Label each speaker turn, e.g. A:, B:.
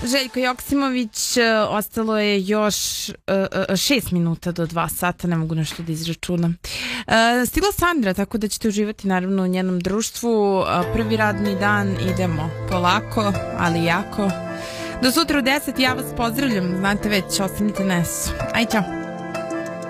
A: Željko Joksimović, ostalo je još 6 minuta do 2 sata, ne mogu nešto da izračunam. Stigla Sandra, tako da ćete uživati naravno u njenom društvu. Prvi radni dan, idemo polako, ali jako. Do sutra u 10, ja vas pozdravljam, znate već, ostanite na S. Aj, čao.